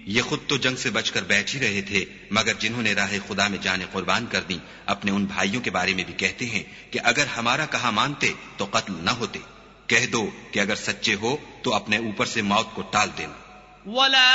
ये खुद तो जंग से बचकर बैठ ही रहे थे, मगर जिन्होंने राह खुदा में जाने कुर्बान कर दी, अपने उन भाइयों के बारे में भी कहते हैं कि अगर हमारा कहा मानते तो कत्ल न होते। कह दो कि अगर सच्चे हो तो अपने ऊपर से मौत को टाल देना।